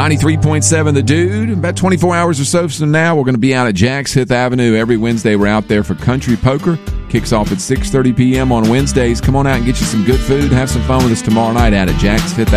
93.7 The Dude. About 24 hours or so from now, we're going to be out at Jack's Fifth Avenue. Every Wednesday, we're out there for Country Poker. Kicks off at 6:30 p.m. on Wednesdays. Come on out and get you some good food. Have some fun with us tomorrow night out at Jack's Fifth Avenue.